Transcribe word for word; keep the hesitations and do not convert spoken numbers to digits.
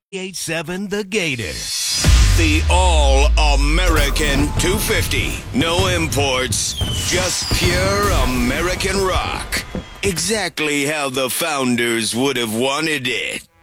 eight seven The Gator. The All-American two fifty. No imports, just pure American rock. Exactly how the founders would have wanted it.